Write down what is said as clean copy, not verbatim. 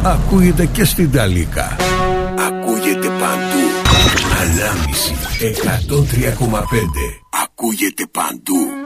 ακούγεται και στην Ταλίκα. Ακούγεται παντού. Ανάμιση 103,5. Ακούγεται παντού.